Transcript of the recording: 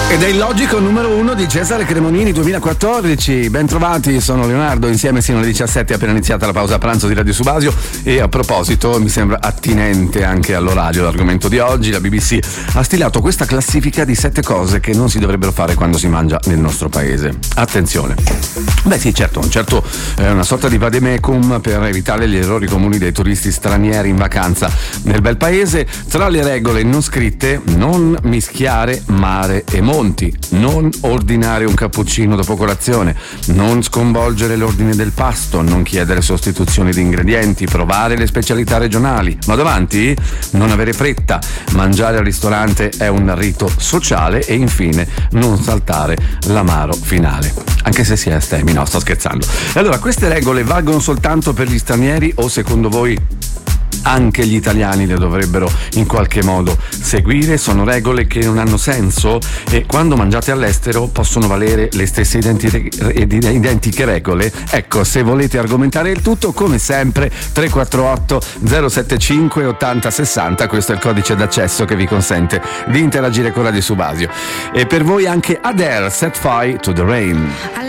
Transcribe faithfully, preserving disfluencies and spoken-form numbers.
Ed è il logico numero uno di Cesare Cremonini duemilaquattordici. Ben trovati, sono Leonardo, insieme sino alle diciassette è appena iniziata la pausa pranzo di Radio Subasio. E a proposito, mi sembra attinente anche all'orario l'argomento di oggi. La B B C ha stilato questa classifica di sette cose che non si dovrebbero fare quando si mangia nel nostro paese. Attenzione. Beh sì, certo, un certo è una sorta di vademecum per evitare gli errori comuni dei turisti stranieri in vacanza nel bel paese. Tra le regole non scritte, non mischiare mare e monti, non ordinare un cappuccino dopo colazione, non sconvolgere l'ordine del pasto, non chiedere sostituzioni di ingredienti, provare le specialità regionali. Ma davanti? Non avere fretta, mangiare al ristorante è un rito sociale e infine non saltare l'amaro finale. Anche se si è astemi, no, sto scherzando. E allora, queste regole valgono soltanto per gli stranieri o secondo voi anche gli italiani le dovrebbero in qualche modo seguire? Sono regole che non hanno senso e quando mangiate all'estero possono valere le stesse identiche, identiche regole? Ecco, se volete argomentare il tutto, come sempre tre quattro otto zero sette cinque ottanta sessanta, questo è il codice d'accesso che vi consente di interagire con Radio Subasio. E per voi anche Adele, Set Fire to the Rain.